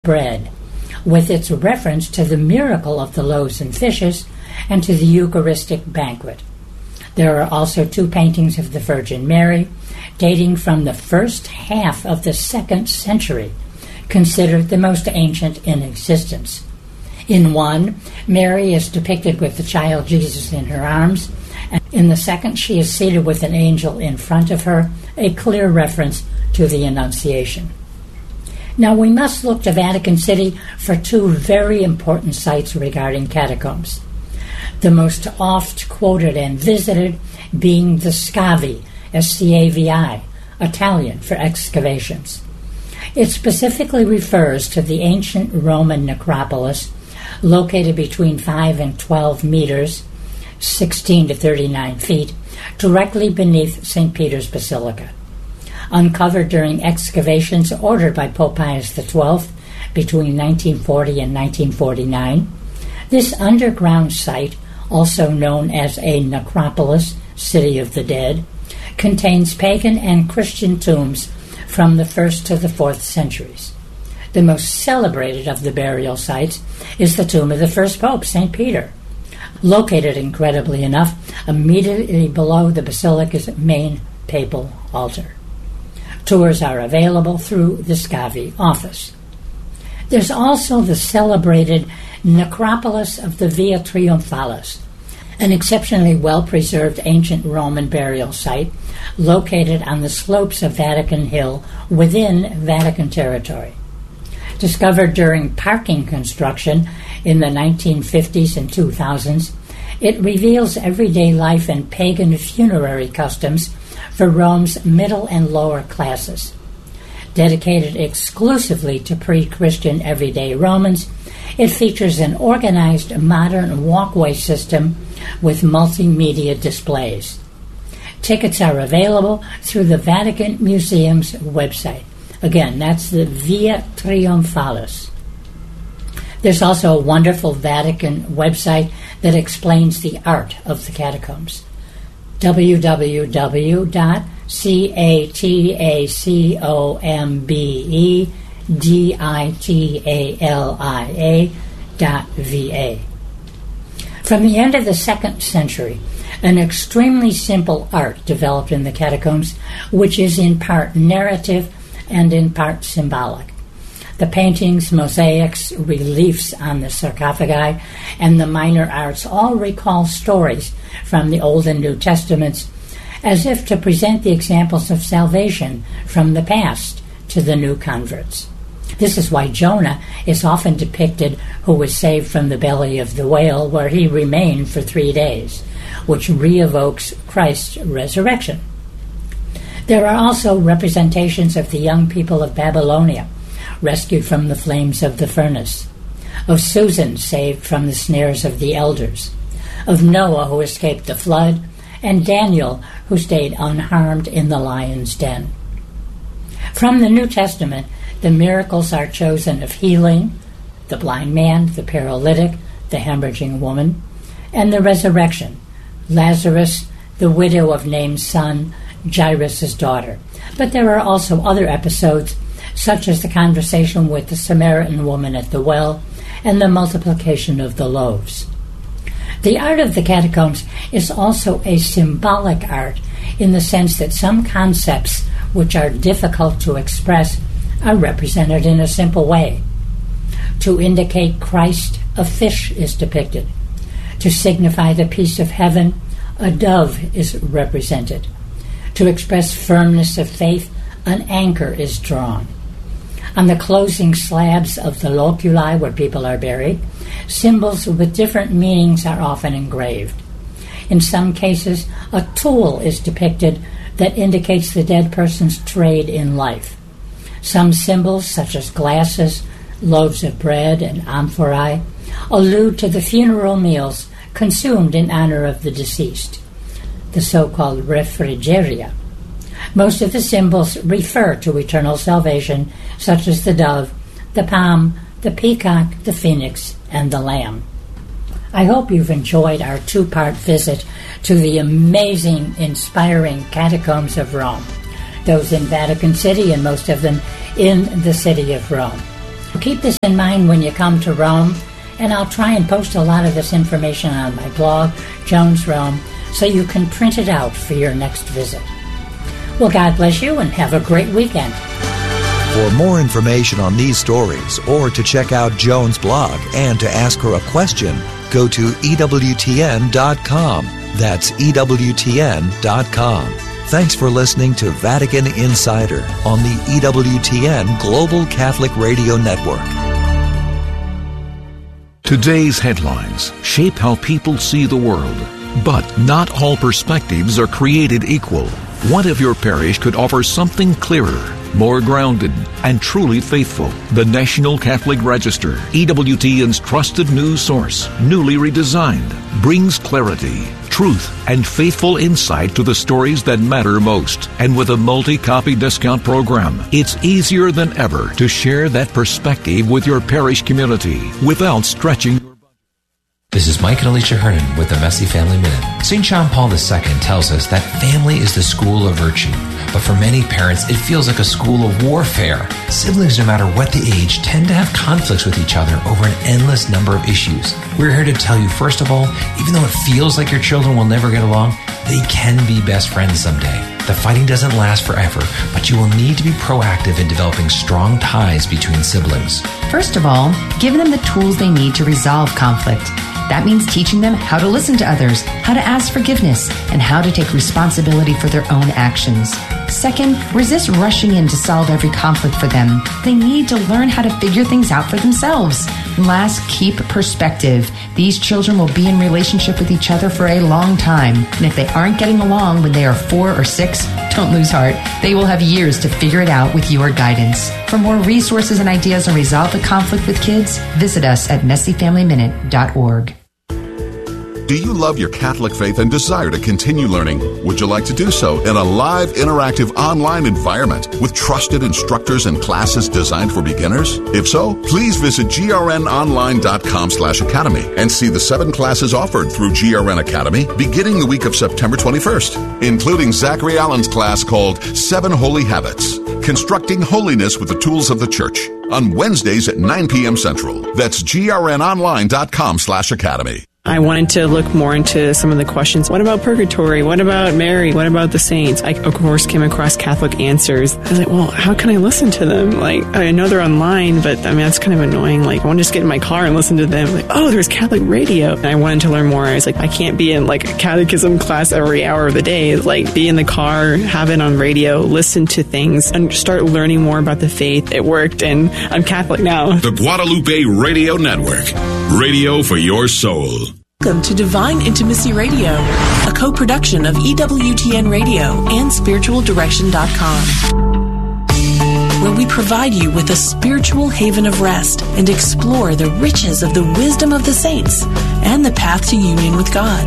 bread, with its reference to the miracle of the loaves and fishes and to the Eucharistic banquet. There are also 2 paintings of the Virgin Mary, dating from the first half of the 2nd century, considered the most ancient in existence. In one, Mary is depicted with the child Jesus in her arms, and in the second she is seated with an angel in front of her, a clear reference to the Annunciation. Now we must look to Vatican City for 2 very important sites regarding catacombs. The most oft quoted and visited being the Scavi, S-C-A-V-I, Italian for excavations. It specifically refers to the ancient Roman necropolis located between 5 and 12 meters, 16 to 39 feet, directly beneath St. Peter's Basilica. Uncovered during excavations ordered by Pope Pius XII between 1940 and 1949, this underground site, also known as a necropolis, City of the Dead, contains pagan and Christian tombs from the 1st to the 4th centuries. The most celebrated of the burial sites is the tomb of the first pope, St. Peter, located, incredibly enough, immediately below the basilica's main papal altar. Tours are available through the Scavi office. There's also the celebrated Necropolis of the Via Triumphalis, an exceptionally well-preserved ancient Roman burial site located on the slopes of Vatican Hill within Vatican territory. Discovered during parking construction in the 1950s and 2000s, it reveals everyday life and pagan funerary customs for Rome's middle and lower classes. Dedicated exclusively to pre-Christian everyday Romans, it features an organized modern walkway system with multimedia displays. Tickets are available through the Vatican Museum's website. Again, that's the Via Triumphalis. There's also a wonderful Vatican website that explains the art of the catacombs. www.catacombeDitalia.va. From the end of the 2nd century, an extremely simple art developed in the catacombs, which is in part narrative and in part symbolic. The paintings, mosaics, reliefs on the sarcophagi, and the minor arts all recall stories from the Old and New Testaments, as if to present the examples of salvation from the past to the new converts. This is why Jonah is often depicted who was saved from the belly of the whale, where he remained for 3 days, which re-evokes Christ's resurrection. There are also representations of the young people of Babylonia, rescued from the flames of the furnace, of Susan saved from the snares of the elders, of Noah who escaped the flood, and Daniel who stayed unharmed in the lion's den. From the New Testament, the miracles are chosen of healing, the blind man, the paralytic, the hemorrhaging woman, and the resurrection, Lazarus, the widow of Nain's son, Jairus' daughter. But there are also other episodes, such as the conversation with the Samaritan woman at the well and the multiplication of the loaves. The art of the catacombs is also a symbolic art in the sense that some concepts which are difficult to express are represented in a simple way. To indicate Christ, a fish is depicted. To signify the peace of heaven, a dove is represented. To express firmness of faith, an anchor is drawn. On the closing slabs of the loculi where people are buried, symbols with different meanings are often engraved. In some cases, a tool is depicted that indicates the dead person's trade in life. Some symbols, such as glasses, loaves of bread, and amphorae, allude to the funeral meals consumed in honor of the deceased, the so-called refrigeria. Most of the symbols refer to eternal salvation, such as the dove, the palm, the peacock, the phoenix, and the lamb. I hope you've enjoyed our 2-part visit to the amazing, inspiring catacombs of Rome, those in Vatican City and most of them in the city of Rome. keep this in mind when you come to Rome, and I'll try and post a lot of this information on my blog, Jones Rome, so you can print it out for your next visit. Well, God bless you, and have a great weekend. For more information on these stories, or to check out Joan's blog and to ask her a question, go to EWTN.com. That's EWTN.com. Thanks for listening to Vatican Insider on the EWTN Global Catholic Radio Network. Today's headlines shape how people see the world. But not all perspectives are created equal. What if your parish could offer something clearer, more grounded, and truly faithful? The National Catholic Register, EWTN's trusted news source, newly redesigned, brings clarity, truth, and faithful insight to the stories that matter most. And with a multi-copy discount program, it's easier than ever to share that perspective with your parish community without stretching your budget. This is Mike and Alicia Hernan with the Messy Family Minute. St. John Paul II tells us that family is the school of virtue, but for many parents, it feels like a school of warfare. Siblings, no matter what the age, tend to have conflicts with each other over an endless number of issues. We're here to tell you, first of all, even though it feels like your children will never get along, they can be best friends someday. The fighting doesn't last forever, but you will need to be proactive in developing strong ties between siblings. First of all, give them the tools they need to resolve conflict. That means teaching them how to listen to others, how to ask forgiveness, and how to take responsibility for their own actions. Second, resist rushing in to solve every conflict for them. They need to learn how to figure things out for themselves. And last, keep perspective. These children will be in relationship with each other for a long time. And if they aren't getting along when they are 4 or 6, don't lose heart. They will have years to figure it out with your guidance. For more resources and ideas on resolve the conflict with kids, visit us at messyfamilyminute.org. Do you love your Catholic faith and desire to continue learning? Would you like to do so in a live, interactive, online environment with trusted instructors and classes designed for beginners? If so, please visit grnonline.com/academy and see the 7 classes offered through GRN Academy beginning the week of September 21st, including Zachary Allen's class called 7 Holy Habits, Constructing Holiness with the Tools of the Church, on Wednesdays at 9 p.m. Central. That's grnonline.com/academy. I wanted to look more into some of the questions. What about purgatory? What about Mary? What about the saints? I, of course, came across Catholic Answers. I was like, well, how can I listen to them? Like, I know they're online, but I mean, that's kind of annoying. Like, I want to just get in my car and listen to them. Like, oh, there's Catholic radio. And I wanted to learn more. I was like, I can't be in like a catechism class every hour of the day. Like, be in the car, have it on radio, listen to things, and start learning more about the faith. It worked, and I'm Catholic now. The Guadalupe Radio Network. Radio for your soul. Welcome to Divine Intimacy Radio, a co-production of EWTN Radio and SpiritualDirection.com, where we provide you with a spiritual haven of rest and explore the riches of the wisdom of the saints and the path to union with God.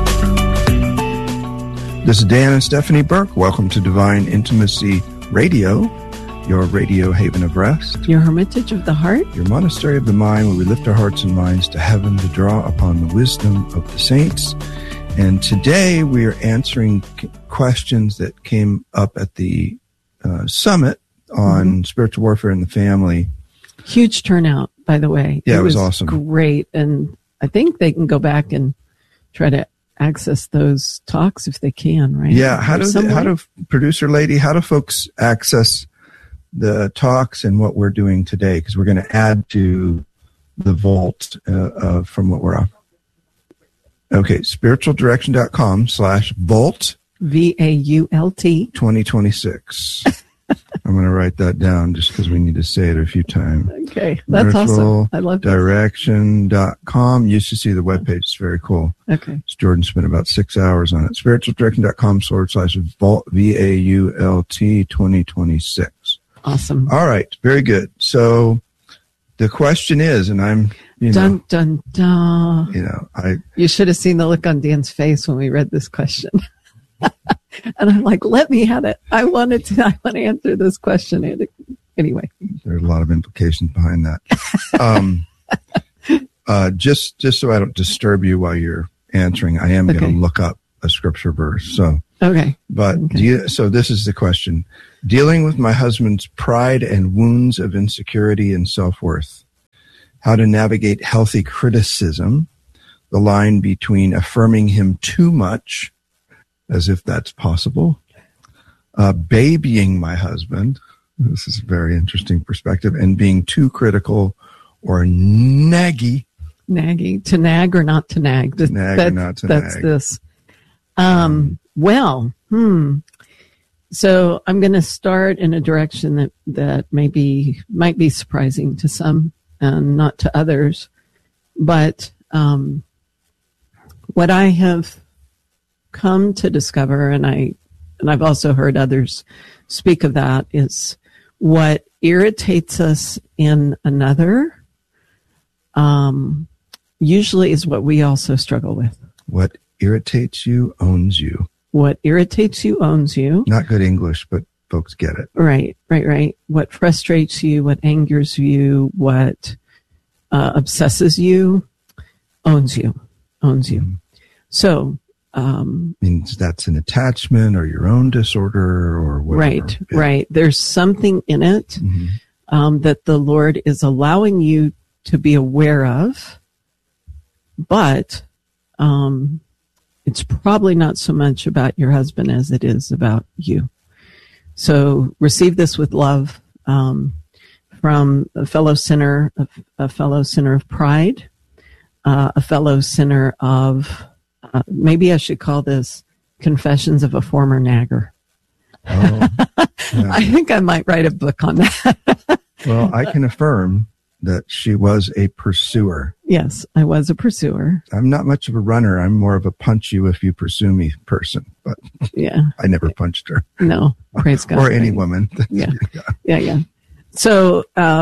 This is Dan and Stephanie Burke. Welcome to Divine Intimacy Radio, your radio haven of rest, Your hermitage of the heart, your monastery of the mind, where we lift our hearts and minds to heaven to draw upon the wisdom of the saints. And today we are answering questions that came up at the summit on spiritual warfare in the family. Huge turnout, by the way. Yeah, it was awesome. Great. And I think they can go back and try to access those talks if they can, right? Yeah. How do producer lady, how do folks access the talks and what we're doing today? Because we're going to add to the vault from what we're on. Okay, spiritualdirection.com/vault. VAULT 2026. I'm going to write that down just because we need to say it a few times. Okay, that's awesome. I love that. Direction.com. You used to see the webpage. It's very cool. Okay. Jordan spent about 6 hours on it. spiritualdirection.com/vault, VAULT 2026. Awesome. All right. Very good. So the question is, and I'm, dun, dun, dun. You should have seen the look on Dan's face when we read this question. And I'm like, let me have it. I want to answer this question. Anyway. There's a lot of implications behind that. Just so I don't disturb you while you're answering, I am going to look up a scripture verse. So okay. But so this is the question: dealing with my husband's pride and wounds of insecurity and self-worth. How to navigate healthy criticism, the line between affirming him too much, as if that's possible, babying my husband. This is a very interesting perspective, and being too critical or naggy. Naggy, to nag or not to nag. Nag or not to that's nag. This. So I'm going to start in a direction that might be surprising to some and not to others. But what I have come to discover, and I've also heard others speak of that, is what irritates us in another usually is what we also struggle with. What irritates you owns you. What irritates you owns you. Not good English, but folks get it. Right. What frustrates you, what angers you, what obsesses you, owns you. So, means that's an attachment or your own disorder or whatever. Right. There's something in it that the Lord is allowing you to be aware of, but it's probably not so much about your husband as it is about you. So receive this with love from a fellow sinner of pride, a fellow sinner of, maybe I should call this Confessions of a Former Nagger. Oh, yeah. I think I might write a book on that. Well, I can affirm that she was a pursuer. Yes, I was a pursuer. I'm not much of a runner. I'm more of a punch you if you pursue me person. But yeah, I never punched her. No, praise God. Or any woman. Yeah. So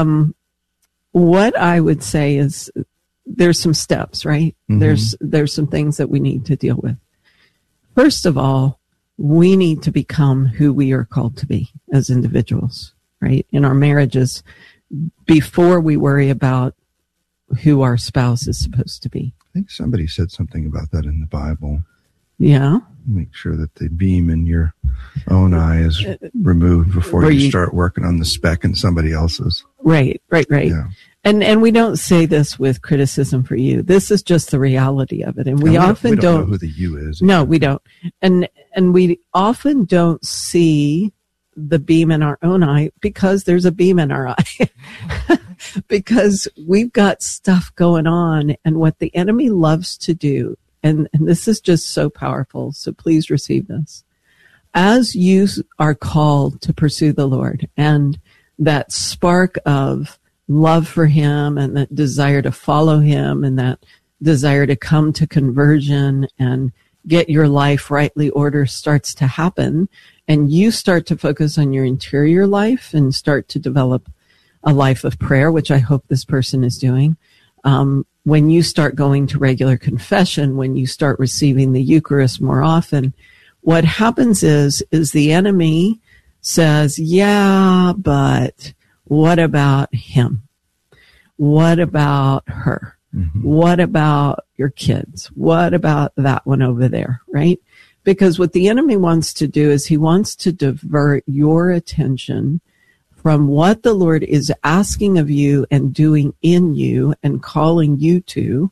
what I would say is there's some steps, right? Mm-hmm. There's some things that we need to deal with. First of all, we need to become who we are called to be as individuals, right? In our marriages, before we worry about who our spouse is supposed to be. I think somebody said something about that in the Bible. Yeah. Make sure that the beam in your own eye is removed before you start working on the speck in somebody else's. Right. Yeah. And we don't say this with criticism for you. This is just the reality of it. And we often don't know who the you is. No, we don't. And we often don't see the beam in our own eye because there's a beam in our eye. Because we've got stuff going on, and what the enemy loves to do, and this is just so powerful, so please receive this. As you are called to pursue the Lord, and that spark of love for him and that desire to follow him and that desire to come to conversion and get your life rightly ordered starts to happen, and you start to focus on your interior life and start to develop a life of prayer, which I hope this person is doing. When you start going to regular confession, when you start receiving the Eucharist more often, what happens is the enemy says, yeah, but what about him? What about her? Mm-hmm. What about your kids? What about that one over there, right? Because what the enemy wants to do is he wants to divert your attention from what the Lord is asking of you and doing in you and calling you to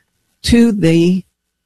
the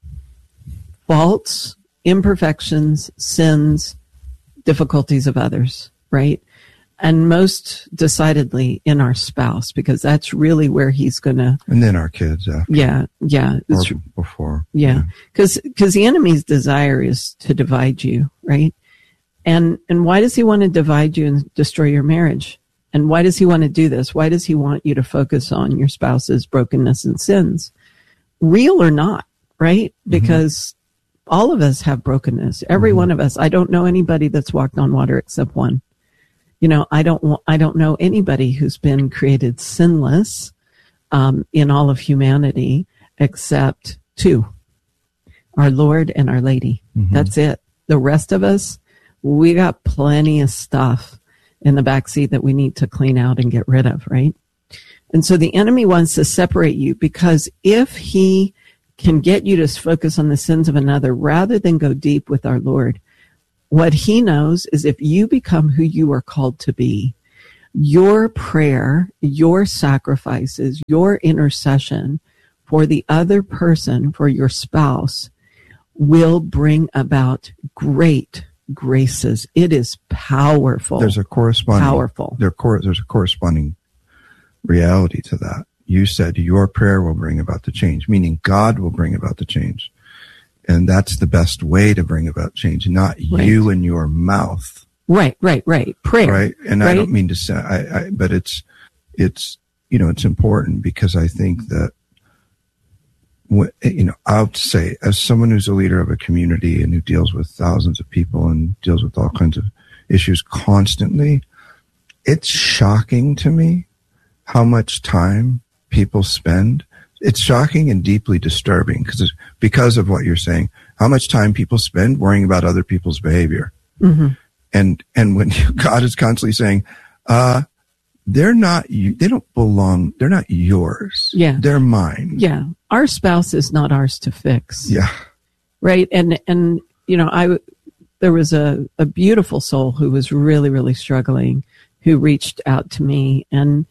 faults, imperfections, sins, difficulties of others, right? And most decidedly in our spouse, because that's really where he's going to... And then our kids after. Yeah. Or before. Yeah. Because the enemy's desire is to divide you, right? And why does he want to divide you and destroy your marriage? And why does he want to do this? Why does he want you to focus on your spouse's brokenness and sins? Real or not, right? Because all of us have brokenness. Every one of us. I don't know anybody that's walked on water except one. You know, I don't know anybody who's been created sinless in all of humanity except two, our Lord and Our Lady. That's it. The rest of us, we got plenty of stuff in the backseat that we need to clean out and get rid of, right? And so the enemy wants to separate you, because if he can get you to focus on the sins of another rather than go deep with our Lord. What he knows is if you become who you are called to be, your prayer, your sacrifices, your intercession for the other person, for your spouse, will bring about great graces. It is powerful. There's a corresponding powerful. There's a corresponding reality to that. You said your prayer will bring about the change, meaning God will bring about the change. And that's the best way to bring about change, not you and your mouth. Right. Prayer. Right. And I don't mean to say, but it's, it's important because I think that, I'll say as someone who's a leader of a community and who deals with thousands of people and deals with all kinds of issues constantly, it's shocking to me how much time people spend. It's shocking and deeply disturbing because of what you're saying, how much time people spend worrying about other people's behavior. Mm-hmm. And when God is constantly saying, they're not you, they don't belong, they're not yours. Yeah. They're mine. Yeah. Our spouse is not ours to fix. Yeah. Right. And there was a beautiful soul who was really, really struggling, who reached out to me and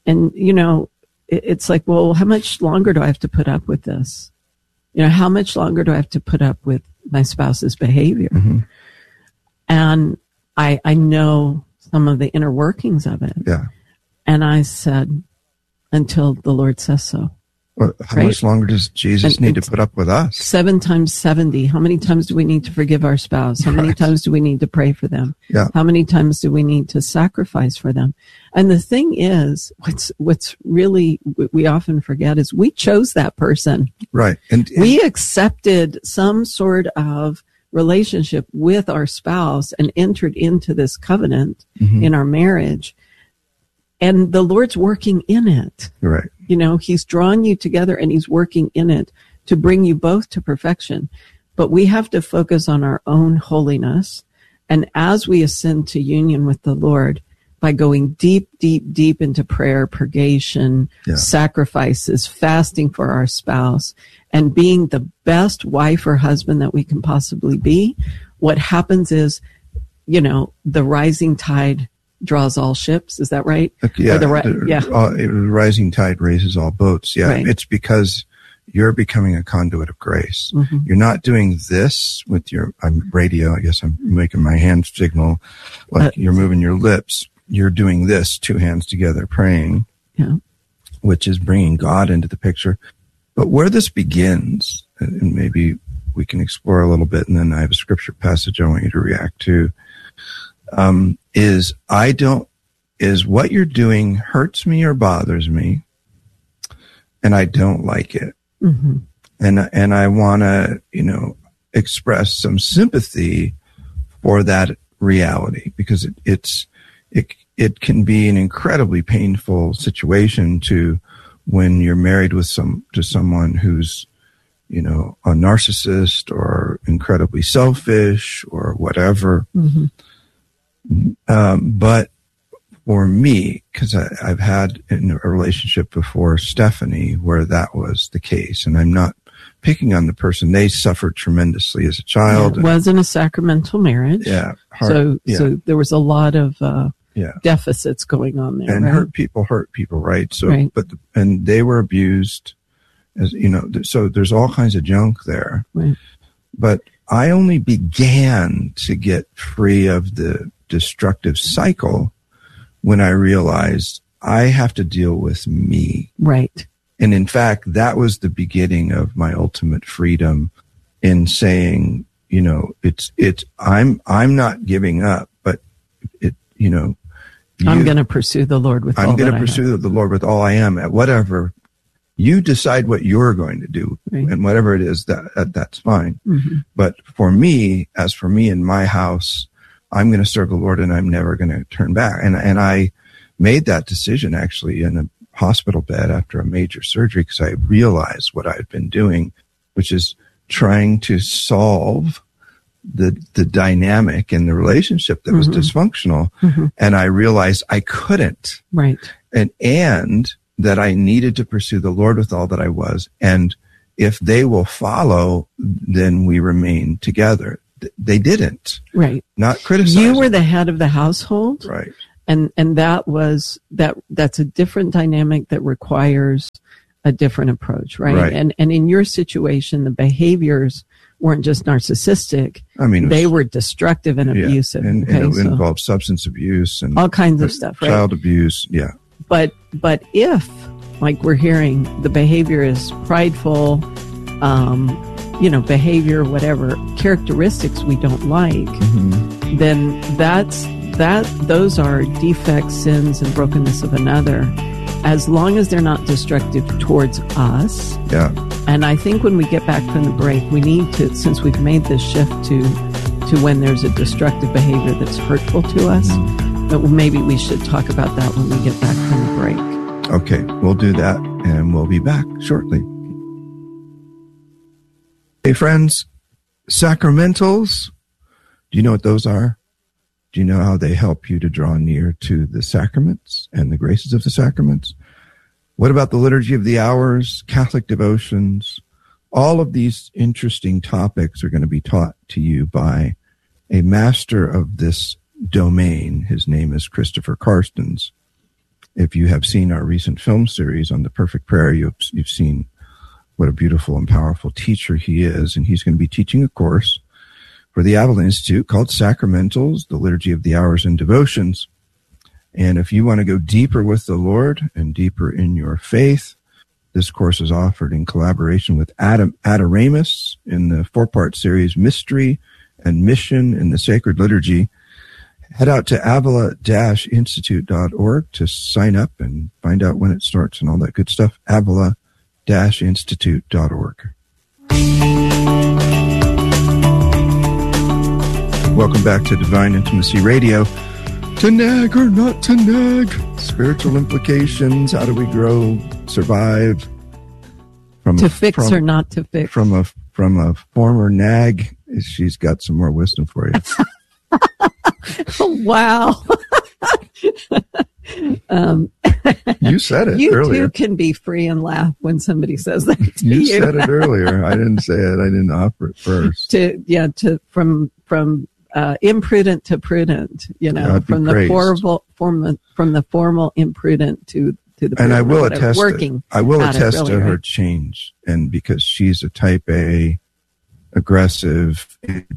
it's like, well, how much longer do I have to put up with this? How much longer do I have to put up with my spouse's behavior? Mm-hmm. And I know some of the inner workings of it. Yeah. And I said, until the Lord says so. Well, how much longer does Jesus need to put up with us? 7 times 70. How many times do we need to forgive our spouse? How many times do we need to pray for them? Yeah. How many times do we need to sacrifice for them? And the thing is, what's really, we often forget is we chose that person. Right. And we accepted some sort of relationship with our spouse and entered into this covenant in our marriage. And the Lord's working in it. Right. He's drawn you together and he's working in it to bring you both to perfection. But we have to focus on our own holiness. And as we ascend to union with the Lord, by going deep, deep, deep into prayer, purgation, sacrifices, fasting for our spouse, and being the best wife or husband that we can possibly be, what happens is, the rising tide draws all ships. Is that right? Yeah. The rising tide raises all boats. Yeah. Right. It's because you're becoming a conduit of grace. Mm-hmm. You're not doing this with your radio. I guess I'm making my hand signal like you're moving your lips. You're doing this, 2 hands together, praying, which is bringing God into the picture. But where this begins, and maybe we can explore a little bit, and then I have a scripture passage I want you to react to, is what you're doing hurts me or bothers me, and I don't like it. Mm-hmm. And I want to, express some sympathy for that reality because it can be an incredibly painful situation when you're married to someone who's, a narcissist or incredibly selfish or whatever. Mm-hmm. But for me, because I've had in a relationship before, Stephanie, where that was the case, and I'm not picking on the person. They suffered tremendously as a child. It wasn't a sacramental marriage. Yeah. So there was a lot of deficits going on there. And right? hurt people, right? So, right. And they were abused, as so there's all kinds of junk there. Right. But I only began to get free of the destructive cycle when I realized I have to deal with me. Right. And in fact, that was the beginning of my ultimate freedom in saying, I'm not giving up, but I'm going to pursue the Lord with all I am. I'm going to pursue the Lord with all I am at whatever. You decide what you're going to do, right. And whatever it is, that's fine. Mm-hmm. But for me, as for me in my house, I'm going to serve the Lord and I'm never going to turn back. And I made that decision actually in a hospital bed after a major surgery because I realized what I've been doing, which is trying to solve the dynamic in the relationship that was dysfunctional. Mm-hmm. And I realized I couldn't. Right. And that I needed to pursue the Lord with all that I was. And if they will follow, then we remain together. They didn't. Right. Not criticizing. You were the head of the household. Right. And that's a different dynamic that requires a different approach, right? And in your situation, the behaviors weren't just narcissistic. I mean, they were destructive and abusive. And it involved substance abuse and all kinds of stuff, right? Child abuse, yeah. But if, like we're hearing, the behavior is prideful, behavior, whatever, characteristics we don't like, then those are defects, sins, and brokenness of another, as long as they're not destructive towards us. Yeah. And I think when we get back from the break, we need to, since we've made this shift to when there's a destructive behavior that's hurtful to us, but maybe we should talk about that when we get back from the break. Okay, we'll do that, and we'll be back shortly. Hey, friends, sacramentals, do you know what those are? Do you know how they help you to draw near to the sacraments and the graces of the sacraments? What about the Liturgy of the Hours, Catholic devotions? All of these interesting topics are going to be taught to you by a master of this domain. His name is Christopher Carstens. If you have seen our recent film series on the Perfect Prayer, you've seen what a beautiful and powerful teacher he is. And he's going to be teaching a course for the Avila Institute called Sacramentals, the Liturgy of the Hours and Devotions. And if you want to go deeper with the Lord and deeper in your faith, this course is offered in collaboration with Adoramus in the 4-part series Mystery and Mission in the Sacred Liturgy. Head out to avila-institute.org to sign up and find out when it starts and all that good stuff. avila-institute.org. Welcome back to Divine Intimacy Radio. To nag or not to nag? Spiritual implications. How do we grow, survive? To fix or not to fix? From a former nag, she's got some more wisdom for you. Wow. You said it earlier. You too can be free and laugh when somebody says that to you. You said it earlier. I didn't say it. I didn't offer it first. From imprudent to prudent, from the formal imprudent to the prudent, and I will attest to her change, and because she's a type A, aggressive,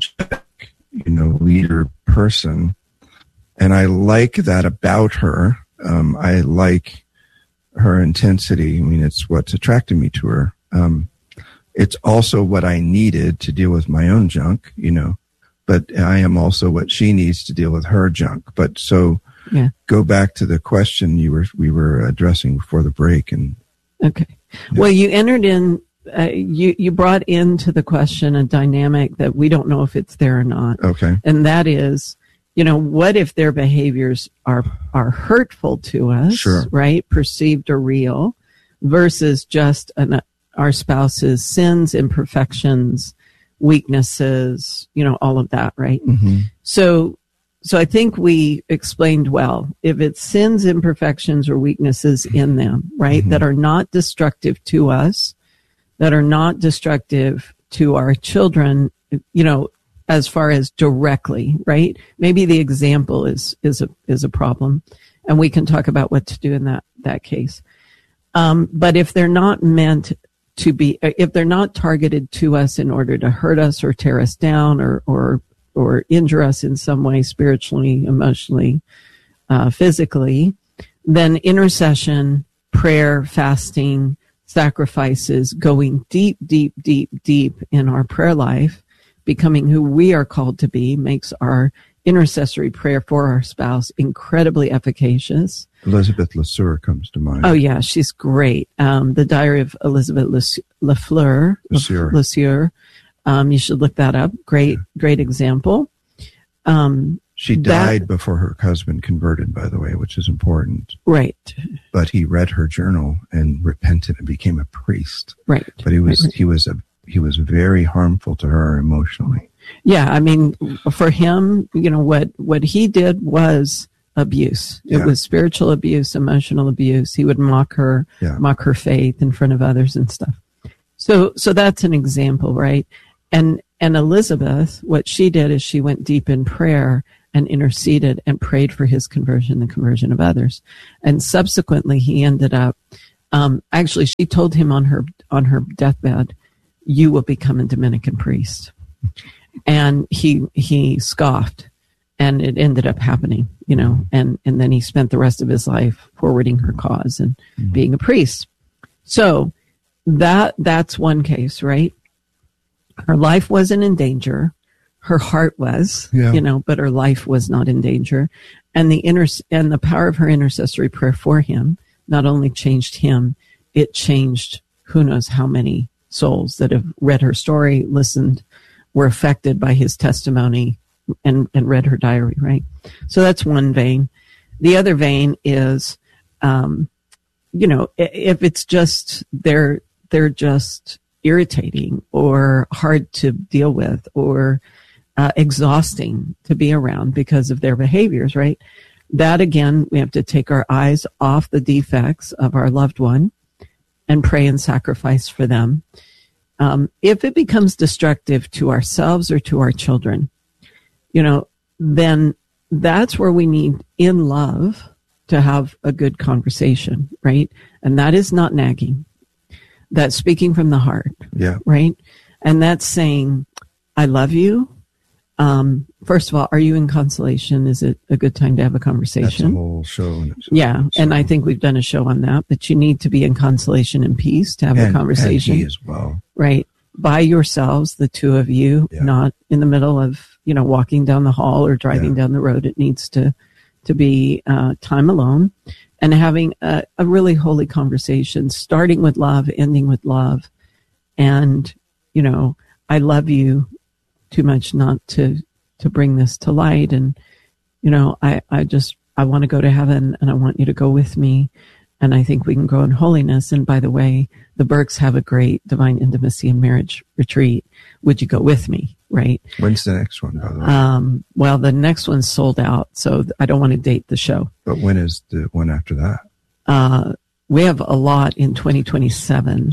leader person, and I like that about her. I like her intensity. I mean, it's what's attracted me to her. It's also what I needed to deal with my own junk, but I am also what she needs to deal with her junk. But so go back to the question we were addressing before the break. And okay. Yeah. Well, you entered in, you brought into the question a dynamic that we don't know if it's there or not. Okay. And that is, what if their behaviors are hurtful to us, sure, right? Perceived or real, versus just our spouse's sins, imperfections, weaknesses, all of that, right? Mm-hmm. So I think we explained well, if it's sins, imperfections, or weaknesses in them, right, mm-hmm, that are not destructive to us, that are not destructive to our children, as far as directly, right? Maybe the example is a problem, and we can talk about what to do in that case. But if they're not meant to be, if they're not targeted to us in order to hurt us or tear us down or injure us in some way, spiritually, emotionally, physically, then intercession, prayer, fasting, sacrifices, going deep, deep, deep, deep in our prayer life, becoming who we are called to be, makes our intercessory prayer for our spouse incredibly efficacious. Elizabeth LeSueur comes to mind. Oh, yeah, she's great. The Diary of Elizabeth LeSueur. You should look that up. Great example. She died before her husband converted, by the way, which is important. Right. But he read her journal and repented and became a priest. Right. But he was very harmful to her emotionally. Yeah, I mean, for him, what he did was abuse. It was spiritual abuse, emotional abuse. He would mock her faith in front of others and stuff. So that's an example, right? And Elizabeth, what she did is she went deep in prayer and interceded and prayed for his conversion, the conversion of others. And subsequently, he ended up, actually, she told him on her deathbed, you will become a Dominican priest. And he scoffed, and it ended up happening, and then he spent the rest of his life forwarding her cause and being a priest. So that's one case, right? Her life wasn't in danger. Her heart was, but her life was not in danger. And the power of her intercessory prayer for him not only changed him, it changed who knows how many souls that have read her story, listened, were affected by his testimony, and read her diary, right? So that's one vein. The other vein is, if it's just, they're just irritating or hard to deal with or exhausting to be around because of their behaviors, right? That, again, we have to take our eyes off the defects of our loved one and pray and sacrifice for them. If it becomes destructive to ourselves or to our children, then that's where we need, in love, to have a good conversation, right? And that is not nagging. That's speaking from the heart, right? And that's saying, I love you. First of all, are you in consolation? Is it a good time to have a conversation? That's a whole show. And I think we've done a show on that, but you need to be in consolation and peace to have a conversation. And he as well. Right. By yourselves, the two of you, not in the middle of, walking down the hall or driving down the road. It needs to be time alone and having a really holy conversation, starting with love, ending with love. And, I love you too much not to bring this to light. And, I want to go to heaven and I want you to go with me. And I think we can grow in holiness. And by the way, the Burkes have a great divine intimacy and marriage retreat. Would you go with me? Right. When's the next one, by the way? Well, the next one's sold out, so I don't want to date the show. But when is the one after that? We have a lot in 2027.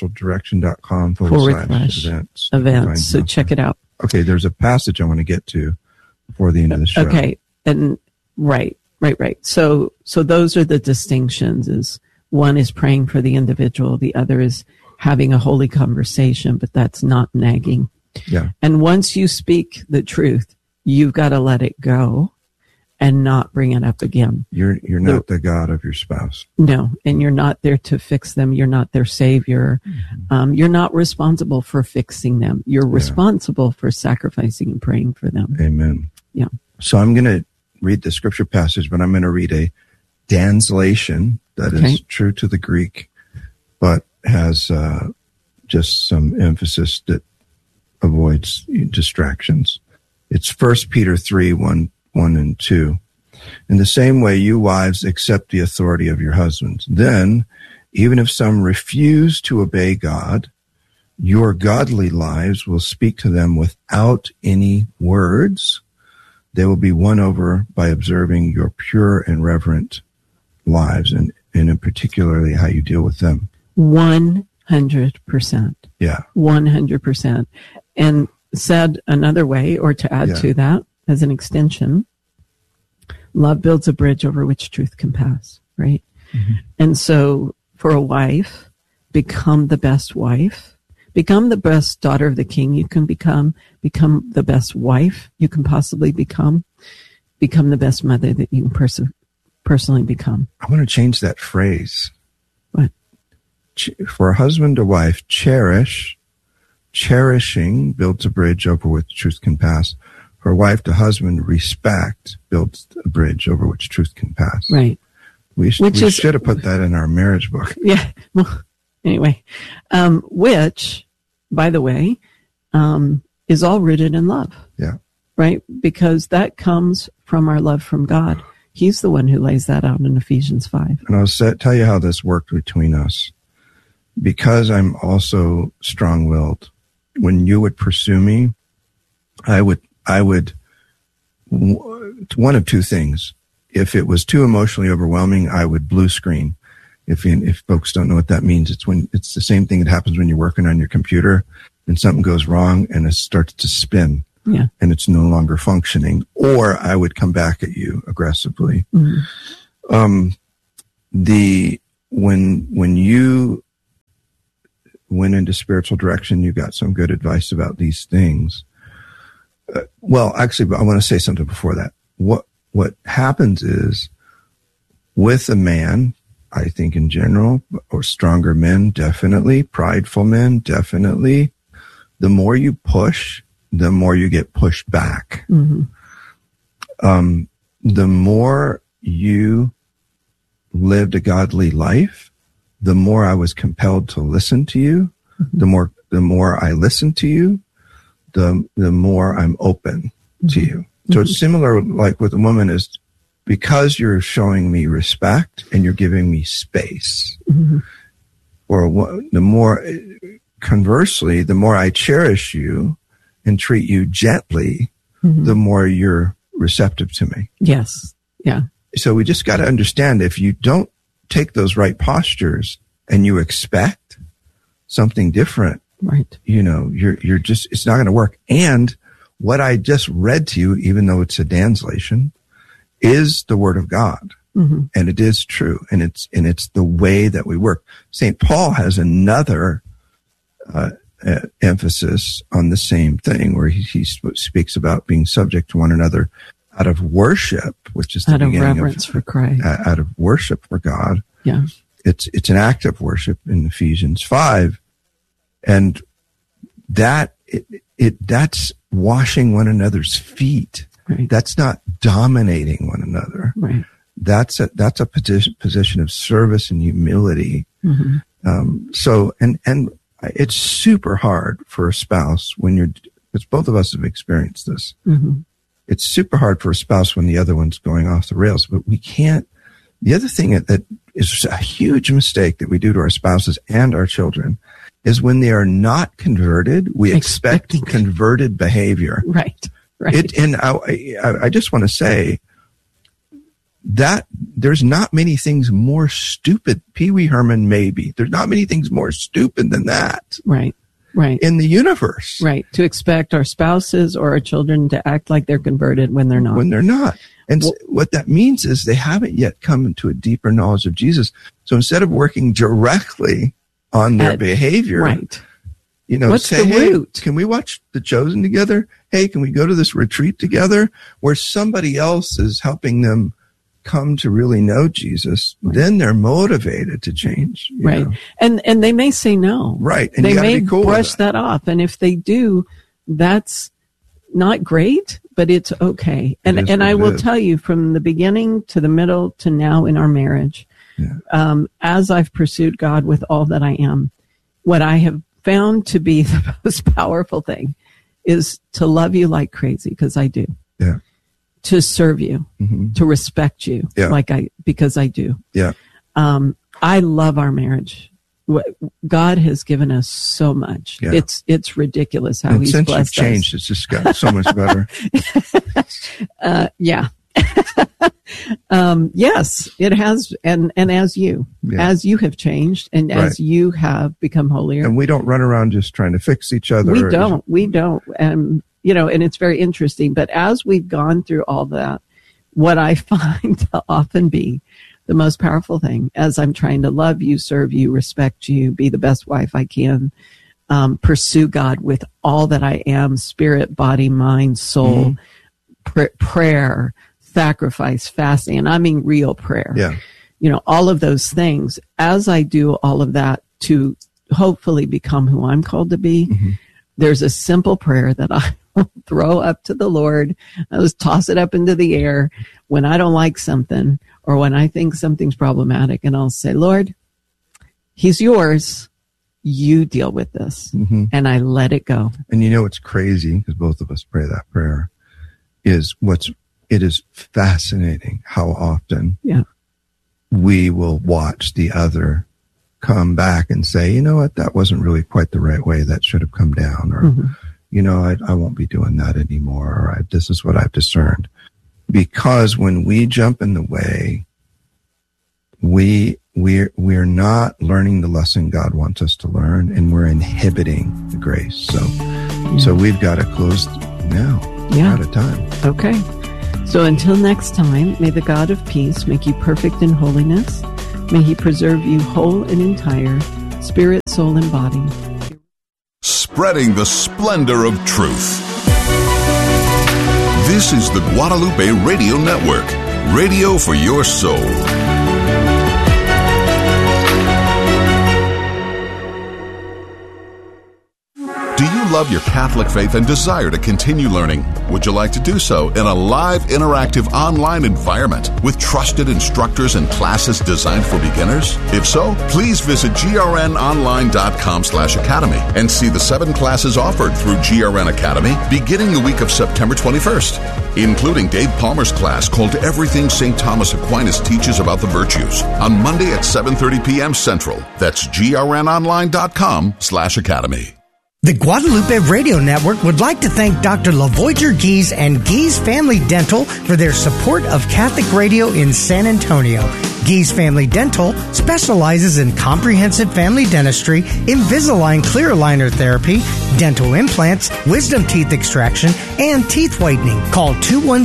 spiritualdirection.com/events. So check it out. Okay, there's a passage I want to get to before the end of the show. Okay, and right. So those are the distinctions. Is one is praying for the individual, the other is having a holy conversation, but that's not nagging. Yeah. And once you speak the truth, you've got to let it go and not bring it up again. You're not the God of your spouse. No, and you're not there to fix them. You're not their savior. Mm-hmm. You're not responsible for fixing them. You're responsible for sacrificing and praying for them. Amen. Yeah. So I'm going to read the scripture passage, but I'm going to read a translation that is true to the Greek, but has just some emphasis that avoids distractions. It's 1 Peter 3:1 and 2. In the same way, you wives accept the authority of your husbands. Then, even if some refuse to obey God, your godly lives will speak to them without any words. They will be won over by observing your pure and reverent lives, and in particularly how you deal with them. 100%. Yeah. 100%. And said another way, or to add to that, as an extension, love builds a bridge over which truth can pass, right? Mm-hmm. And so for a wife, become the best wife, become the best daughter of the king you can become the best wife you can possibly become the best mother that you can personally become. I want to change that phrase. What? For a husband or wife, cherishing builds a bridge over which truth can pass. For a wife to husband, respect builds a bridge over which truth can pass. Right. We should have put that in our marriage book. Yeah. Well, anyway, which, by the way, is all rooted in love. Yeah. Right? Because that comes from our love from God. He's the one who lays that out in Ephesians 5. And I'll tell you how this worked between us. Because I'm also strong-willed, when you would pursue me, I would one of two things. If it was too emotionally overwhelming, I would blue screen. If folks don't know what that means, it's the same thing that happens when you're working on your computer and something goes wrong and it starts to spin. Yeah. And it's no longer functioning, or I would come back at you aggressively. Mm-hmm. When you went into spiritual direction, you got some good advice about these things. Well, actually, I want to say something before that. What happens is, with a man, I think in general, or stronger men, definitely, prideful men, definitely, the more you push, the more you get pushed back. Mm-hmm. The more you lived a godly life, the more I was compelled to listen to you. Mm-hmm. The more I listen to you, the more I'm open to you. So it's similar, like with a woman, is because you're showing me respect and you're giving me space. Mm-hmm. Or the more, conversely, the more I cherish you and treat you gently, the more you're receptive to me. Yes. Yeah. So we just got to understand, if you don't take those right postures and you expect something different, right? You're just, it's not going to work. And what I just read to you, even though it's a translation, is the word of God. Mm-hmm. And it is true. And it's the way that we work. St. Paul has another emphasis on the same thing, where he speaks about being subject to one another out of worship, which is the beginning of reverence for Christ, out of worship for God. Yeah, it's an act of worship in Ephesians 5, and that's washing one another's feet. Right. That's not dominating one another. Right. That's a position of service and humility. Mm-hmm. So it's super hard for a spouse because both of us have experienced this. Mm-hmm. It's super hard for a spouse when the other one's going off the rails, but we can't. The other thing that is a huge mistake that we do to our spouses and our children is when they are not converted, we expect converted behavior. Right. And I just want to say that there's not many things more stupid. Pee Wee Herman, maybe. There's not many things more stupid than that. Right. In the universe. Right. To expect our spouses or our children to act like they're converted when they're not. When they're not. And what that means is they haven't yet come into a deeper knowledge of Jesus. So instead of working directly on their behavior, right. What's say, the root? Hey, can we watch The Chosen together? Hey, can we go to this retreat together where somebody else is helping them come to really know Jesus? Right. Then they're motivated to change. Right. And they may say no. Right. And they may brush that off. And if they do, that's not great, but it's okay. And I will tell you, from the beginning to the middle to now in our marriage, as I've pursued God with all that I am, what I have found to be the most powerful thing is to love you like crazy, because I do. Yeah. To serve you, to respect you, because I do. Yeah. I love our marriage. God has given us so much. Yeah. It's ridiculous how He's blessed us. Since you've changed, it's just gotten so much better. Yeah. Yes, it has. And as you have changed, and as you have become holier. And we don't run around just trying to fix each other. We don't. And it's very interesting. But as we've gone through all that, what I find to often be the most powerful thing, as I'm trying to love you, serve you, respect you, be the best wife I can, pursue God with all that I am, spirit, body, mind, soul, prayer, sacrifice, fasting, and I mean real prayer. Yeah. All of those things. As I do all of that to hopefully become who I'm called to be, there's a simple prayer that I throw up to the Lord. I just toss it up into the air when I don't like something or when I think something's problematic, and I'll say, Lord, He's yours. You deal with this. And I let it go. And what's crazy, because both of us pray that prayer, is it is fascinating how often we will watch the other come back and say, you know what, that wasn't really quite the right way. That should have come down. Or, I won't be doing that anymore. Or this is what I've discerned. Because when we jump in the way, we we're not learning the lesson God wants us to learn, and we're inhibiting the grace. So we've got to close now. We're out of time. Okay. So until next time, may the God of peace make you perfect in holiness. May he preserve you whole and entire, spirit, soul, and body. Spreading the splendor of truth. This is the Guadalupe Radio Network, radio for your soul. Do you love your Catholic faith and desire to continue learning? Would you like to do so in a live, interactive online environment with trusted instructors and classes designed for beginners? If so, please visit grnonline.com/academy and see the 7 classes offered through GRN Academy beginning the week of September 21st, including Dave Palmer's class called Everything St. Thomas Aquinas Teaches About the Virtues on Monday at 7:30 p.m. Central. That's grnonline.com/academy. The Guadalupe Radio Network would like to thank Dr. LaVoyter Gies and Gies Family Dental for their support of Catholic radio in San Antonio. Gies Family Dental specializes in comprehensive family dentistry, Invisalign clear aligner therapy, dental implants, wisdom teeth extraction, and teeth whitening. Call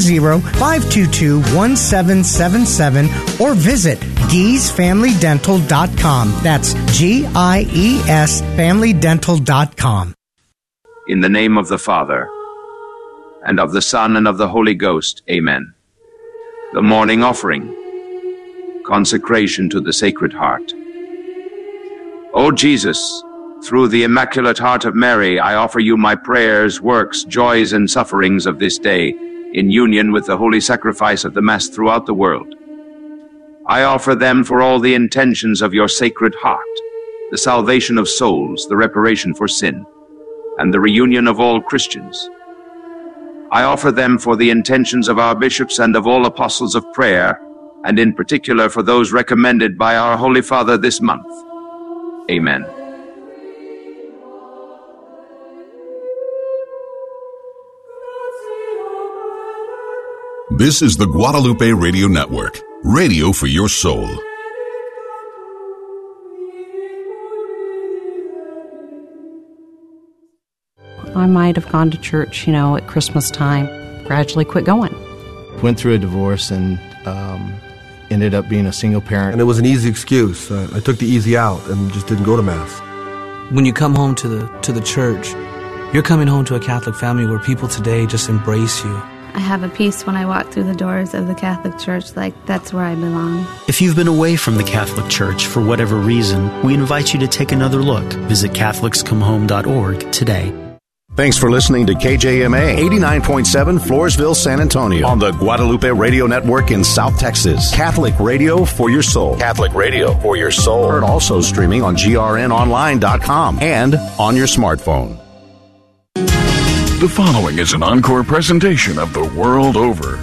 210-522-1777 or visit GiesFamilyDental.com. That's GIES FamilyDental.com. In the name of the Father, and of the Son, and of the Holy Ghost. Amen. The morning offering. Consecration to the Sacred Heart. O Jesus, through the Immaculate Heart of Mary, I offer you my prayers, works, joys, and sufferings of this day, in union with the holy sacrifice of the Mass throughout the world. I offer them for all the intentions of your Sacred Heart, the salvation of souls, the reparation for sin, and the reunion of all Christians. I offer them for the intentions of our bishops and of all apostles of prayer, and in particular for those recommended by our Holy Father this month. Amen. This is the Guadalupe Radio Network, radio for your soul. I might have gone to church, at Christmas time, gradually quit going. Went through a divorce and ended up being a single parent. And it was an easy excuse. I took the easy out and just didn't go to Mass. When you come home to the church, you're coming home to a Catholic family where people today just embrace you. I have a peace when I walk through the doors of the Catholic Church, like that's where I belong. If you've been away from the Catholic Church for whatever reason, we invite you to take another look. Visit CatholicsComeHome.org today. Thanks for listening to KJMA 89.7 Floresville, San Antonio on the Guadalupe Radio Network in South Texas. Catholic radio for your soul. Catholic radio for your soul. Heard also streaming on grnonline.com and on your smartphone. The following is an encore presentation of The World Over.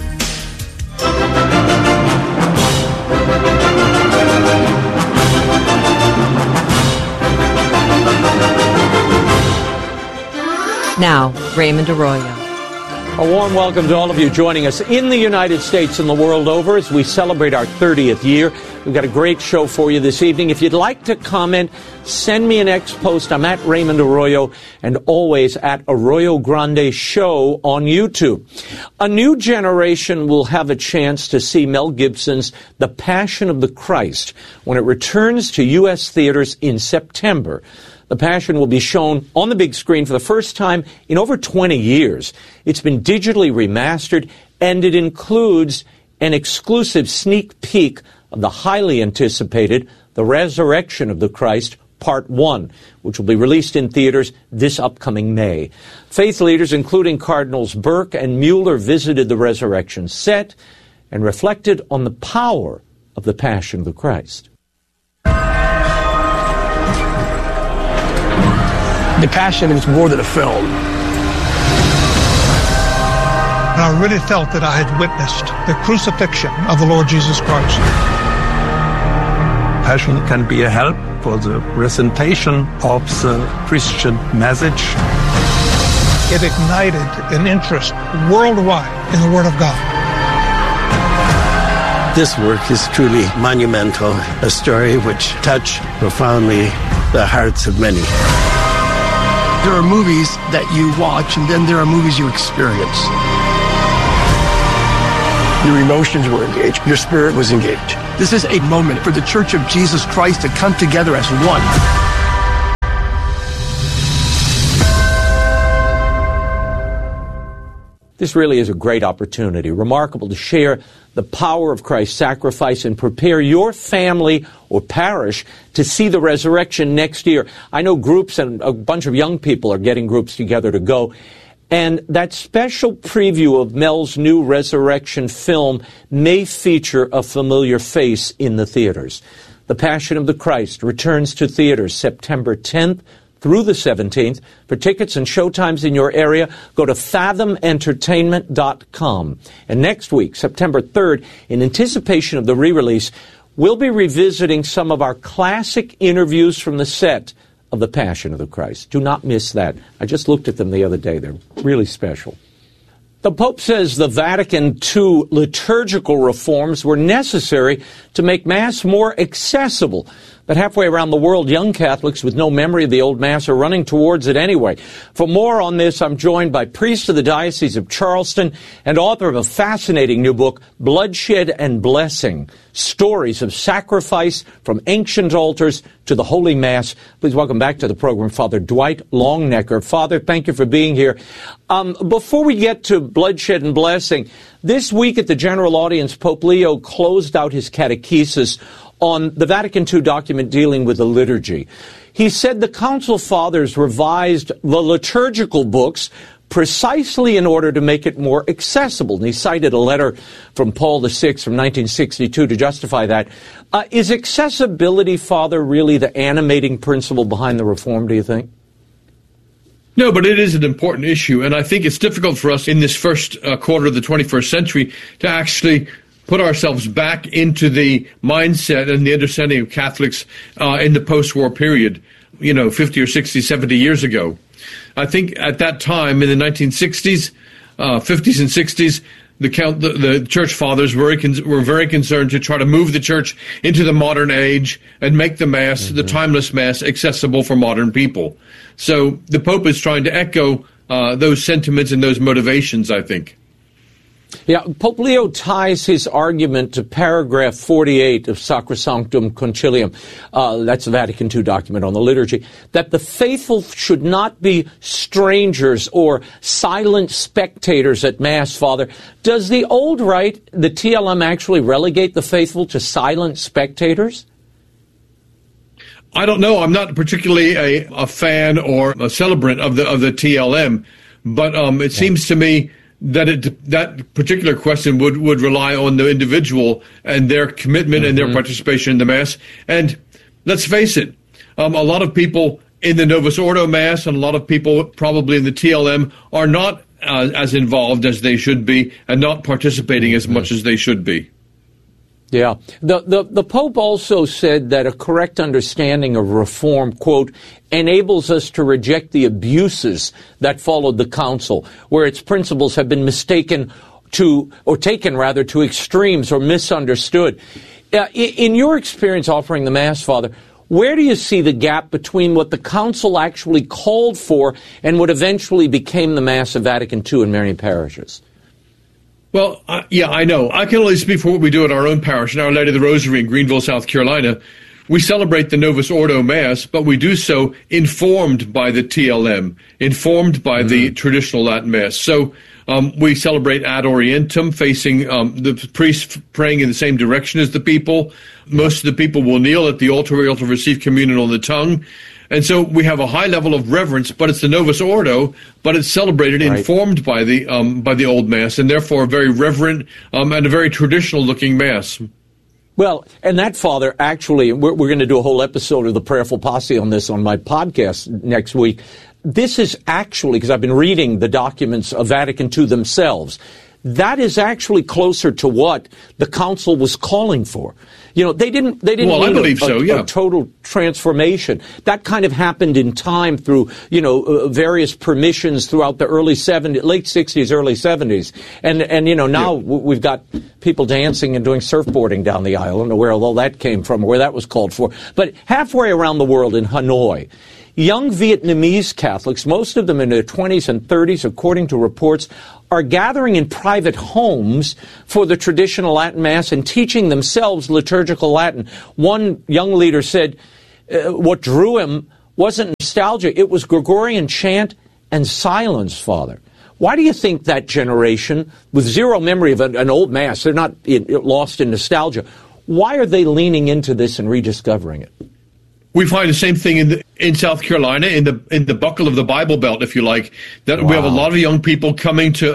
Now, Raymond Arroyo. A warm welcome to all of you joining us in the United States and the world over as we celebrate our 30th year. We've got a great show for you this evening. If you'd like to comment, send me an X post. I'm at Raymond Arroyo and always at Arroyo Grande Show on YouTube. A new generation will have a chance to see Mel Gibson's The Passion of the Christ when it returns to U.S. theaters in September. The Passion will be shown on the big screen for the first time in over 20 years. It's been digitally remastered, and it includes an exclusive sneak peek of the highly anticipated The Resurrection of the Christ, Part 1, which will be released in theaters this upcoming May. Faith leaders, including Cardinals Burke and Mueller, visited the Resurrection set and reflected on the power of the Passion of the Christ. The Passion is more than a film. And I really felt that I had witnessed the crucifixion of the Lord Jesus Christ. Passion can be a help for the presentation of the Christian message. It ignited an interest worldwide in the Word of God. This work is truly monumental, a story which touched profoundly the hearts of many. There are movies that you watch, and then there are movies you experience. Your emotions were engaged. Your spirit was engaged. This is a moment for the Church of Jesus Christ to come together as one. This really is a great opportunity, remarkable to share the power of Christ's sacrifice and prepare your family or parish to see the resurrection next year. I know groups and a bunch of young people are getting groups together to go. And that special preview of Mel's new resurrection film may feature a familiar face in the theaters. The Passion of the Christ returns to theaters September 10th through the 17th. For tickets and showtimes in your area, go to fathomentertainment.com. And next week, September 3rd, in anticipation of the re-release, we'll be revisiting some of our classic interviews from the set of The Passion of the Christ. Do not miss that. I just looked at them the other day. They're really special. The Pope says the Vatican II liturgical reforms were necessary to make Mass more accessible. But halfway around the world, young Catholics with no memory of the old Mass are running towards it anyway. For more on this, I'm joined by priest of the Diocese of Charleston and author of a fascinating new book, Bloodshed and Blessing, Stories of Sacrifice from Ancient Altars to the Holy Mass. Please welcome back to the program, Father Dwight Longnecker. Father, thank you for being here. Before we get to Bloodshed and Blessing, this week at the general audience, Pope Leo closed out his catechesis on the Vatican II document dealing with the liturgy. He said the Council Fathers revised the liturgical books precisely in order to make it more accessible. And he cited a letter from Paul VI from 1962 to justify that. Is accessibility, Father, really the animating principle behind the reform, do you think? No, but it is an important issue, and I think it's difficult for us in this first quarter of the 21st century to actually put ourselves back into the mindset and the understanding of Catholics in the post-war period, 50 or 60, 70 years ago. I think at that time, in the 1960s, 50s and 60s, the Church Fathers were very concerned to try to move the Church into the modern age and make the Mass, the timeless Mass, accessible for modern people. So the Pope is trying to echo those sentiments and those motivations, I think. Yeah, Pope Leo ties his argument to paragraph 48 of Sacrosanctum Concilium, that's the Vatican II document on the liturgy, that the faithful should not be strangers or silent spectators at Mass, Father. Does the old rite, the TLM, actually relegate the faithful to silent spectators? I don't know. I'm not particularly a fan or a celebrant of the TLM, but it seems to me that particular question would rely on the individual and their commitment and their participation in the Mass. And let's face it, a lot of people in the Novus Ordo Mass and a lot of people probably in the TLM are not as involved as they should be and not participating as much as they should be. Yeah. The Pope also said that a correct understanding of reform, quote, enables us to reject the abuses that followed the Council, where its principles have been taken to extremes or misunderstood. In your experience offering the Mass, Father, where do you see the gap between what the Council actually called for and what eventually became the Mass of Vatican II in Marian parishes? Well, I know. I can only speak for what we do at our own parish, in Our Lady of the Rosary in Greenville, South Carolina. We celebrate the Novus Ordo Mass, but we do so informed by the TLM, informed by the traditional Latin Mass. So we celebrate ad orientem, facing the priest praying in the same direction as the people. Most of the people will kneel at the altar to receive communion on the tongue. And so we have a high level of reverence, but it's the Novus Ordo, but it's celebrated, informed by the Old Mass, and therefore a very reverent and a very traditional-looking Mass. Well, and that, Father, actually, we're going to do a whole episode of the Prayerful Posse on this on my podcast next week. This is actually, because I've been reading the documents of Vatican II themselves, that is actually closer to what the Council was calling for. They didn't Well, I believe so, yeah. a total transformation. That kind of happened in time through, various permissions throughout the late 60s, early 70s. And now we've got people dancing and doing surfboarding down the aisle. I don't know where all that came from, or where that was called for. But halfway around the world in Hanoi, young Vietnamese Catholics, most of them in their 20s and 30s, according to reports, are gathering in private homes for the traditional Latin Mass and teaching themselves liturgical Latin. One young leader said what drew him wasn't nostalgia, it was Gregorian chant and silence, Father. Why do you think that generation, with zero memory of an old Mass, they're not lost in nostalgia, why are they leaning into this and rediscovering it? We find the same thing in South Carolina, in the buckle of the Bible Belt, if you like, that we have a lot of young people coming to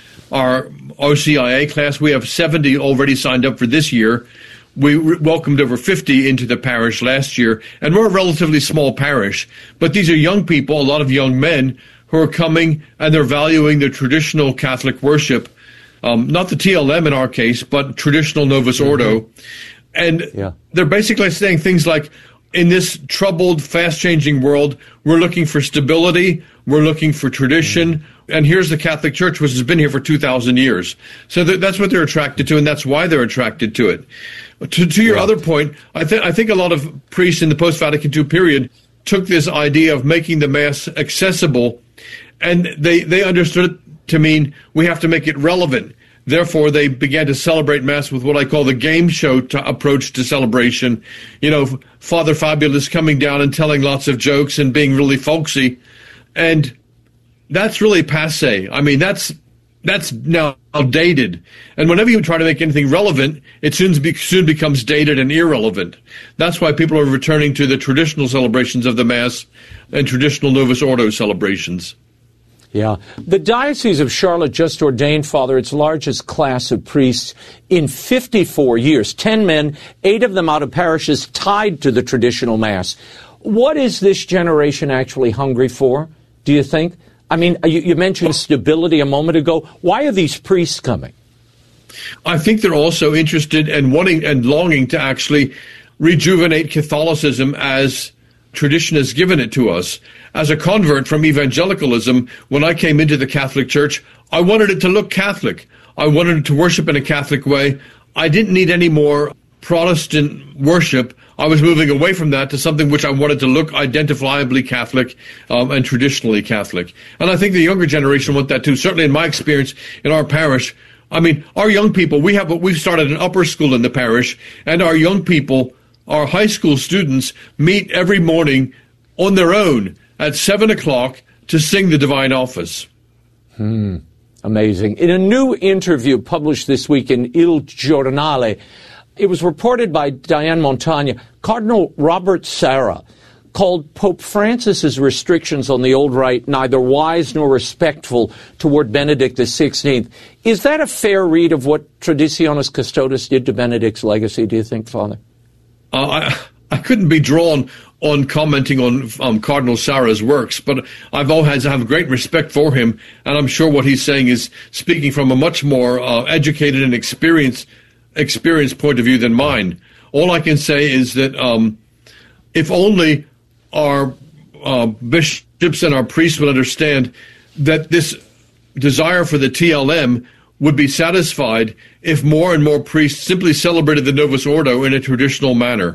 our OCIA class. We have 70 already signed up for this year. We welcomed over 50 into the parish last year, and we're a relatively small parish. But these are young people, a lot of young men, who are coming, and they're valuing the traditional Catholic worship, not the TLM in our case, but traditional Novus Ordo. And they're basically saying things like, in this troubled, fast-changing world, we're looking for stability, we're looking for tradition, and here's the Catholic Church, which has been here for 2,000 years. So that's what they're attracted to, and that's why they're attracted to it. To your other point, I think a lot of priests in the post-Vatican II period took this idea of making the Mass accessible, and they understood it to mean we have to make it relevant. Therefore, they began to celebrate Mass with what I call the game show approach to celebration. Father Fabulous coming down and telling lots of jokes and being really folksy. And that's really passé. I mean, that's now outdated. And whenever you try to make anything relevant, it soon becomes dated and irrelevant. That's why people are returning to the traditional celebrations of the Mass and traditional Novus Ordo celebrations. Yeah. The Diocese of Charlotte just ordained, Father, its largest class of priests in 54 years. 10 men, 8 of them out of parishes tied to the traditional Mass. What is this generation actually hungry for, do you think? I mean, you mentioned stability a moment ago. Why are these priests coming? I think they're also interested and wanting and longing to actually rejuvenate Catholicism as tradition has given it to us. As a convert from evangelicalism, when I came into the Catholic Church, I wanted it to look Catholic. I wanted it to worship in a Catholic way. I didn't need any more Protestant worship. I was moving away from that to something which I wanted to look identifiably Catholic and traditionally Catholic. And I think the younger generation want that too. Certainly in my experience in our parish, I mean, our young people, we've started an upper school in the parish, and our young people, our high school students, meet every morning on their own at 7 o'clock to sing the Divine Office. Amazing. In a new interview published this week in Il Giornale, it was reported by Diane Montagna, Cardinal Robert Sarah called Pope Francis's restrictions on the old rite neither wise nor respectful toward Benedict XVI. Is that a fair read of what Traditionis Custodes did to Benedict's legacy, do you think, Father? I couldn't be drawn on commenting on Cardinal Sarah's works, but I've always have great respect for him, and I'm sure what he's saying is speaking from a much more educated and experienced point of view than mine. All I can say is that if only our bishops and our priests would understand that this desire for the TLM would be satisfied if more and more priests simply celebrated the Novus Ordo in a traditional manner.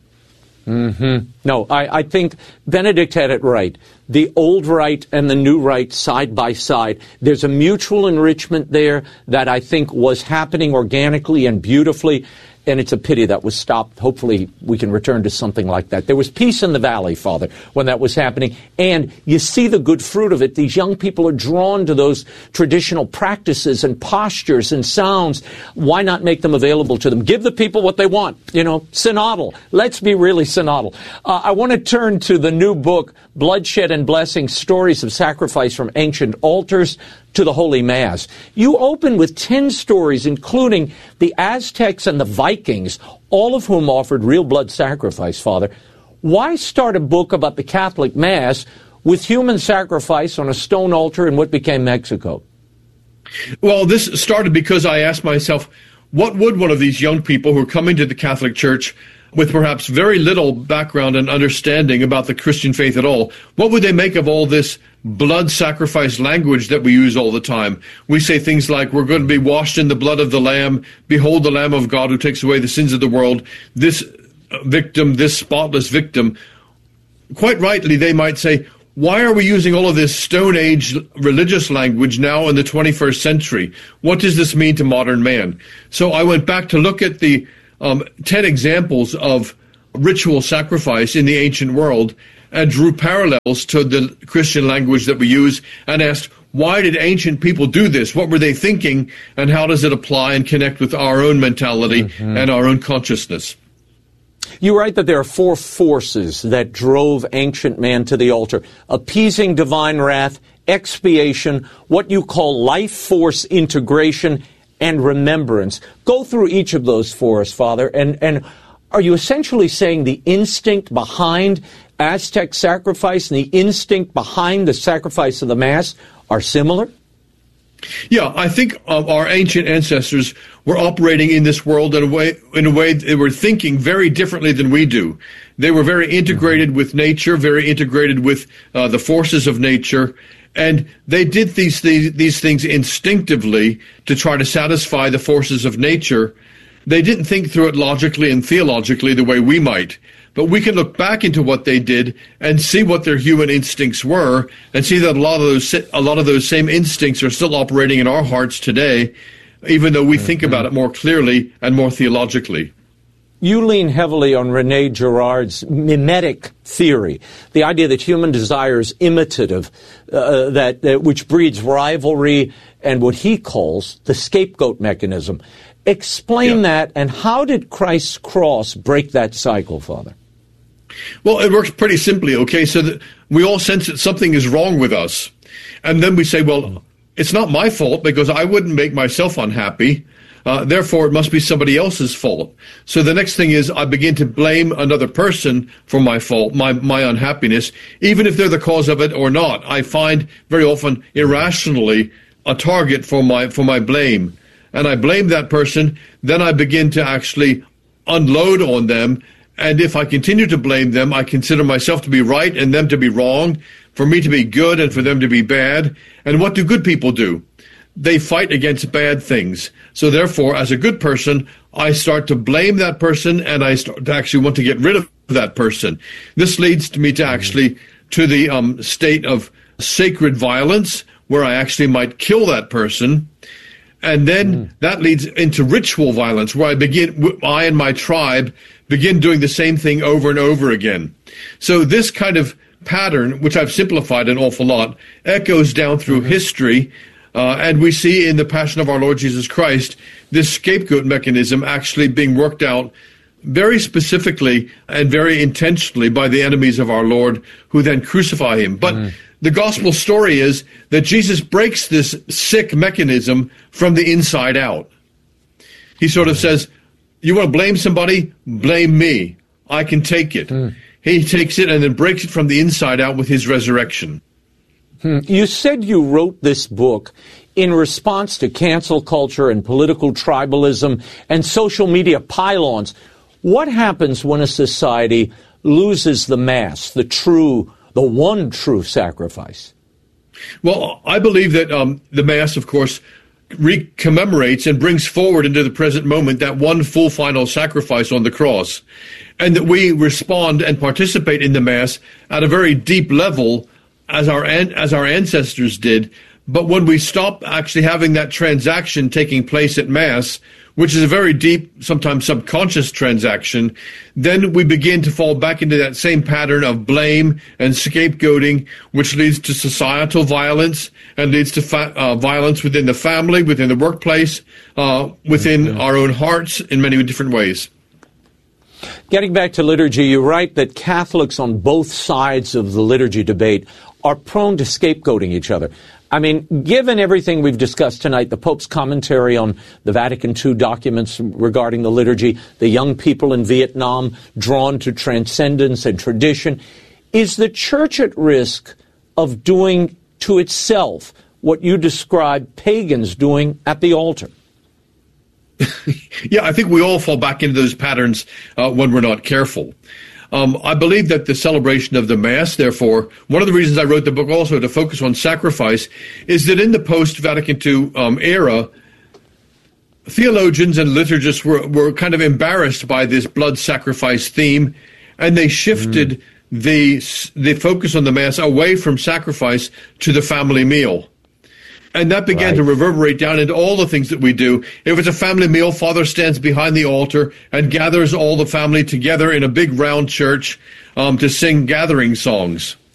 No, I think Benedict had it right. The old rite and the new rite side by side. There's a mutual enrichment there that I think was happening organically and beautifully, and it's a pity that was stopped. Hopefully we can return to something like that. There was peace in the valley, Father, when that was happening, and you see the good fruit of it. These young people are drawn to those traditional practices and postures and sounds. Why not make them available to them? Give the people what they want, synodal. Let's be really synodal. I want to turn to the new book, Bloodshed and Blessing, Stories of Sacrifice from Ancient Altars to the Holy Mass. You open with 10 stories, including the Aztecs and the Vikings, all of whom offered real blood sacrifice, Father. Why start a book about the Catholic Mass with human sacrifice on a stone altar in what became Mexico? Well, this started because I asked myself, what would one of these young people who are coming to the Catholic Church with perhaps very little background and understanding about the Christian faith at all, what would they make of all this blood sacrifice language that we use all the time? We say things like, we're going to be washed in the blood of the Lamb. Behold the Lamb of God who takes away the sins of the world. This victim, this spotless victim. Quite rightly, they might say, why are we using all of this Stone Age religious language now in the 21st century? What does this mean to modern man? So I went back to look at the 10 examples of ritual sacrifice in the ancient world and drew parallels to the Christian language that we use and asked, why did ancient people do this? What were they thinking? And how does it apply and connect with our own mentality and our own consciousness? You write that there are 4 forces that drove ancient man to the altar: appeasing divine wrath, expiation, what you call life force integration, and remembrance. Go through each of those for us, Father. And are you essentially saying the instinct behind Aztec sacrifice and the instinct behind the sacrifice of the Mass are similar? Yeah, I think our ancient ancestors were operating in this world in a way they were thinking very differently than we do. They were very integrated with nature, very integrated with the forces of nature. And they did these things instinctively to try to satisfy the forces of nature. They didn't think through it logically and theologically the way we might. But we can look back into what they did and see what their human instincts were, and see that a lot of those same instincts are still operating in our hearts today, even though we think about it more clearly and more theologically. You lean heavily on Rene Girard's mimetic theory, the idea that human desire is imitative, which breeds rivalry and what he calls the scapegoat mechanism. Explain that, and how did Christ's cross break that cycle, Father? Well, it works pretty simply, okay? So that we all sense that something is wrong with us. And then we say, well, it's not my fault because I wouldn't make myself unhappy. Therefore, it must be somebody else's fault. So the next thing is I begin to blame another person for my fault, my unhappiness, even if they're the cause of it or not. I find very often irrationally a target for my blame. And I blame that person. Then I begin to actually unload on them. And if I continue to blame them, I consider myself to be right and them to be wrong, for me to be good and for them to be bad. And what do good people do? They fight against bad things. So therefore, as a good person, I start to blame that person and I start to actually want to get rid of that person. This leads me to actually to the state of sacred violence, where I actually might kill that person. And then that leads into ritual violence, where I and my tribe begin doing the same thing over and over again. So this kind of pattern, which I've simplified an awful lot, echoes down through history. And we see in the Passion of our Lord Jesus Christ, this scapegoat mechanism actually being worked out very specifically and very intentionally by the enemies of our Lord, who then crucify him. But the gospel story is that Jesus breaks this sick mechanism from the inside out. He sort of says, you want to blame somebody? Blame me. I can take it. He takes it and then breaks it from the inside out with his resurrection. You said you wrote this book in response to cancel culture and political tribalism and social media pylons. What happens when a society loses the Mass, the one true sacrifice? Well, I believe that the Mass, of course, commemorates and brings forward into the present moment that one full final sacrifice on the cross, and that we respond and participate in the Mass at a very deep level as our ancestors did. But when we stop actually having that transaction taking place at Mass, which is a very deep, sometimes subconscious transaction, then we begin to fall back into that same pattern of blame and scapegoating, which leads to societal violence and leads to violence within the family, within the workplace, within our own hearts in many different ways. Getting back to liturgy, you write that Catholics on both sides of the liturgy debate are prone to scapegoating each other. I mean, given everything we've discussed tonight, the Pope's commentary on the Vatican II documents regarding the liturgy, the young people in Vietnam drawn to transcendence and tradition, is the Church at risk of doing to itself what you describe pagans doing at the altar? Yeah, I think we all fall back into those patterns when we're not careful. I believe that the celebration of the Mass, therefore, one of the reasons I wrote the book also to focus on sacrifice, is that in the post-Vatican II era, theologians and liturgists were kind of embarrassed by this blood sacrifice theme, and they shifted the focus on the Mass away from sacrifice to the family meal. And that began to reverberate down into all the things that we do. If it's a family meal, Father stands behind the altar and gathers all the family together in a big round church to sing gathering songs.